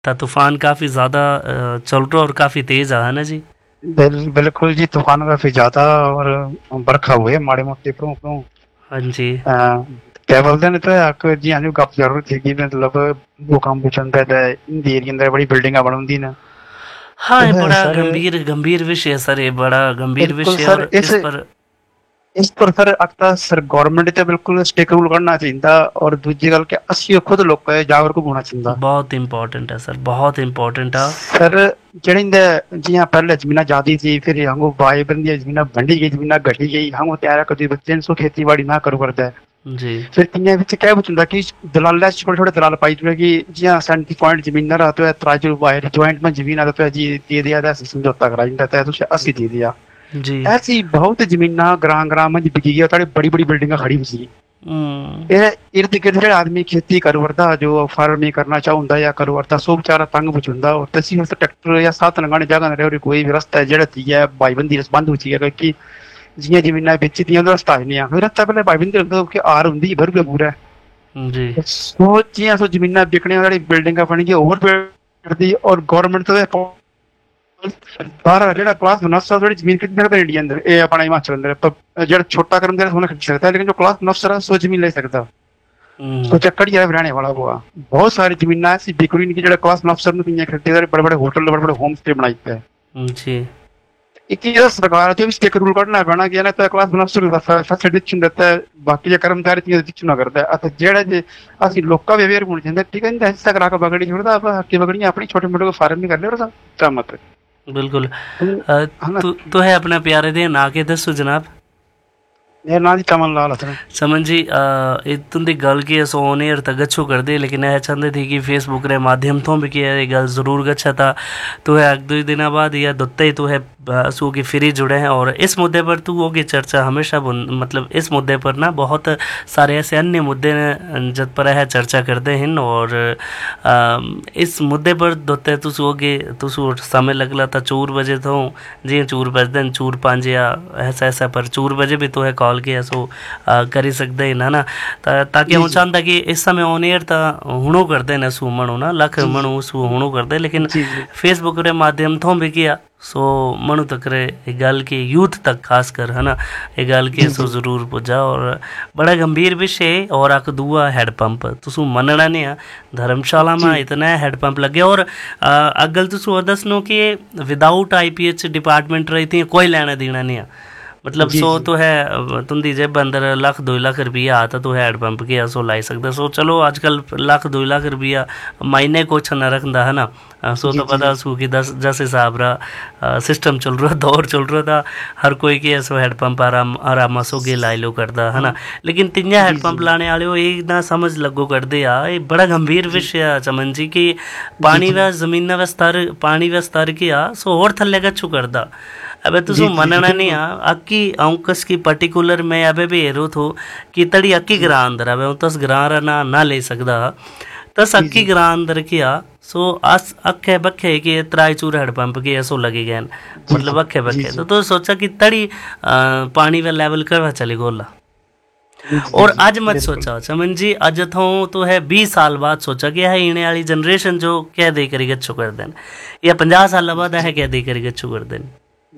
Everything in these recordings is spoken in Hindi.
था तूफान काफ़ी ज़्यादा चल रहा और काफ़ी तेज़ आ है ना जी। बिल्कुल जी, तूफान काफी ज्यादा और बरखा हुई है माड़ी मोटी परों परों। हाँ जी। अ, क्या बोलते हैं तो आक जी हाँ गप जरूर थी कि मतलब भूकंप चलता है इंदी एरिया अंदर बड़ी बिल्डिंगा बनती ना। हाँ, तो ये है बड़ा सर। गंभीर गंभीर विषय है सर, ये बड़ा गंभीर बिल्कुल विषय सर, और इस पर इस पर सर अगता सर गवर्नमेंट ते बिल्कुल स्ट्रिक्ट रूल करना चाहिए और दूजी गल के असि खुद लोग जागरूक होना चाहिए। बहुत इम्पोर्टेंट है सर, बहुत इम्पोर्टेंट है। सर जेह्ड़ी इंदे जियां पैह्ले जमीनां जादी सी फिर हंगो बाई बंदियां जमीनां बंडी गई जमीनां घटी गई हंगो त्यारा कदी बच्चे सो खेती-बाड़ी ना करो करदा है। जी। फिर इ'यां बिच क्या होंदा कि दलाल छोटे-छोटे दलाल पाई जुड़े कि जियां 70 पॉइंट जमीन ना तो है तराजू बाहर जॉइंट में जमीन आता है जी दे दिया था समझौता करा दिंदा था तुझे 80 दे दिया। जी। ऐसी बहुत जमीनां ग्रां-ग्रां में बिकी गई और बड़ी-बड़ी बिल्डिंगां खड़ी हुई सी। हम्म। ये इर्द-गिर्द जेह्ड़ा आदमी खेती करू करदा जो फार्मिंग करना चाहुंदा या करू करदा सो बेचारा तंग पुचुंदा और तसी उस ट्रैक्टर या साधन लगाने जगह ना रेवरी कोई भी रास्ता जेह्ड़ा दिया भाईबंदी बंद हो चुकी है कि जियां जमीनां बेची दियां ओह्दा रास्ता है नहीं फिर रास्ता पैह्ले भाईबंदी होंदा कि आर हुंदी भर गै पूरा जी। सो जियां सो जमीनां बिकने आह्ली बिल्डिंगां बनी गई ओवर करदी और गवर्नमेंट तो सारा जेह्ड़ा क्लास मुनस्सर थोड़ी जमीन खरीद सकदा इंडिया अंदर एह् अपना हिमाचल अंदर पर जेह्ड़ा छोटा कर्मचारी उन्हें खरीद सकता है लेकिन जो क्लास मुनस्सर है सो जमीन ले सकदा। हम्म। सोचा कड़िया रहने वाला हुआ बहुत सारी जमीन ऐसी बिक्री नहीं की जो क्लास अफसर ने इन्हें खरीदे बड़े बड़े होटल बड़े बड़े होम स्टे बनाई पे जी। एक ये सरकार जो भी स्टेक रूल करना बना कि ना तो क्लास अफसर फैसिलिटी देता है बाकी जो कर्मचारी चीज दिक्कत ना करता है अत जेड़ा जे असि लोका भी अवेयर होने चाहिए ठीक है इंदा हिस्सा करा के बगड़ी छोड़दा अब हक्की बगड़ियां अपनी छोटे मोटे को फार्म नहीं कर ले और सब मत बिल्कुल। है ना। तो है अपने प्यारे दे ना के दसो जनाब। मेरा नाम जी चमन लाल हसन। समन जी, तुंदी गल की अस ऑन एयर तक गच्छो करदे लेकिन यह चाहते थी कि फेसबुक रे माध्यम तो भी कि ये गल जरूर गच्छा था। तो है एक दो दिन बाद या दुत्ते ही तो है असू की फ्री जुड़े हैं और इस मुद्दे पर तू होगी चर्चा हमेशा मतलब इस मुद्दे पर ना बहुत सारे ऐसे अन्य मुद्दे ने जब पर है चर्चा करते हैं और इस मुद्दे पर दुत्ते तुसू होगी तुसू समय लगला था 4 बजे तो जी 4 बजते चूर 5 या ऐसा ऐसा पर 4 बजे भी तो है कॉल किया सो करी सकते हैं ना ताकि जी हूँ जी चाहता कि इस समय ऑन एयर तो हुणो करते हैं सू मणु ना लख जी मणु सू हुणो करते लेकिन जी जी फेसबुक रे माध्यम तो भी किया सो मणु तक रे ये गल की यूथ तक खास कर है ना ये गल की जी सो जी जरूर पुजा और बड़ा गंभीर विषय और आक दुआ हैडपंप तुसू मनना नहीं है धर्मशाला में जी इतना हैडपंप लगे और अगल तुसू और दसनो कि विदाउट IPH डिपार्टमेंट रही थी कोई लेना देना नहीं है मतलब जी सो जी तो है तुंदी जेब अंदर लाख 2 लाख रुपया आता तो है हैडपंप के सो लाई सकता सो चलो आजकल लाख 2 लाख रुपया महीने कुछ न रखता है ना सो जी तो जी पता सू कि दस हिसाब रहा सिस्टम चल रहा दौर चल रहा था हर कोई के सो हैडपंप आराम आराम सो गे लाई लो करता है ना लेकिन तिंजा जी जी हैडपंप लाने वाले हो ये ना समझ लगो करते आ ये बड़ा गंभीर जी विषय है चमन जी कि जी पानी जी व जमीन व स्तर पानी व स्तर किया सो और थल्ले गच्छू करदा अबे तुसु जी जी जी मनना नहीं बिल्कुल। आ अक्की औंकस की पर्टिकुलर मैं अबे भी हेरो थो कि तड़ी अक्की जी ग्रां अंदर अबे तस ग्रां रा ना ले सकदा तस जी अक्की जी ग्रां अंदर किया सो अस अखे बखे के त्राई चूर हैडपंप के ऐसो लगे गए जी मतलब जी अखे जी बखे जी तो सोचा कि तड़ी पानी व लेवल करवा चले गोला जी जी और जी आज मत बिल्कुल। सोचा चमन जी अज तो है 20 साल बाद सोचा कि है इने वाली जनरेशन जो क्या दे करी गच्छो कर देन या 50 साल बाद है क्या दे करी गच्छो कर देन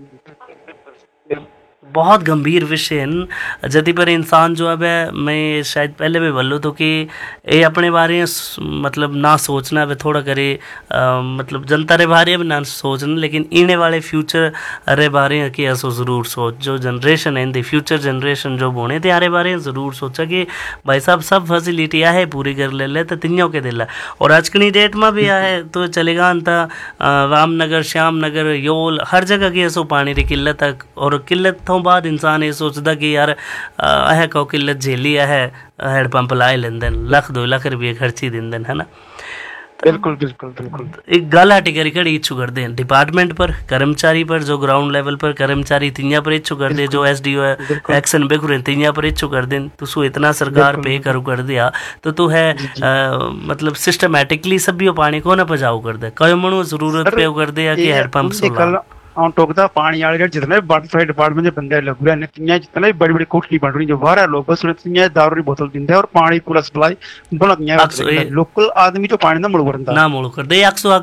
बहुत गंभीर विषय हैं जति पर इंसान जो अब है मैं शायद पहले भी बोलूँ तो कि ये अपने बारे में मतलब ना सोचना वे थोड़ा करे मतलब जनता रे बारे में ना सोचना लेकिन इने वाले फ्यूचर रे बारे में कि ऐसो ज़रूर सोच जो जनरेशन है इन फ्यूचर जनरेशन जो बोने त्यारे बारे में ज़रूर सोचा कि भाई साहब सब फैसिलिटी है पूरी कर ले तो तिनों के दिला और आज की डेट में भी है तो चलेगा अंता रामनगर श्याम नगर योल हर जगह की ऐसो पानी की किल्लत है और किल्लत तो बाद इंसान ये सोचता कि यार अह को किल्लत झेली है हैडपंप लाए लेंदे लाख 2 लाख रुपये खर्ची देंदे है ना बिल्कुल बिल्कुल बिल्कुल। एक गल हटी करी कड़ी इच्छू कर दे डिपार्टमेंट पर कर्मचारी पर जो ग्राउंड लेवल पर कर्मचारी तिया पर इच्छू कर दे जो बिल्कुल SDO है बिल्कुल एक्शन बेखुरे तिया पर इच्छू कर दे तुसु इतना सरकार बिल्कुल पे बिल्कुल। करू कर दिया तो तू है जी जी मतलब सिस्टमेटिकली सभी पानी को ना पजाऊ कर दे कई मनु जरूरत सर पे कर दे कि ये हैडपंप उनकी सोला गल और टोकदा पानी वाले जितने वाटर सप्लाई डिपार्टमेंट के बंदे लगे हुए हैं जितने भी बड़ी बड़ी कोठली बन रही जो बाहर है लोग बस दारू की बोतल दिंदे और पानी पूरा सप्लाई बना लोकल आदमी जो पानी ना मुड़ ना मुड़ कर दे 100